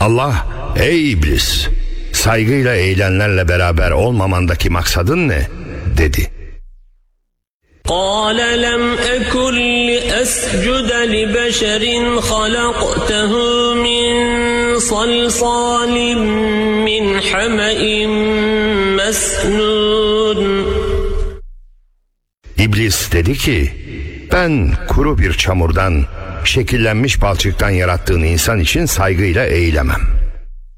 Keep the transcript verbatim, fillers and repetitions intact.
Allah, ey iblis, saygıyla eğilenlerle beraber olmamandaki maksadın ne? dedi. قال لم أكن لأسجد لبشر خلقته من صلصال من حمأ مسنون. İblis dedi ki, ben kuru bir çamurdan, şekillenmiş balçıktan yarattığın insan için saygıyla eğilemem.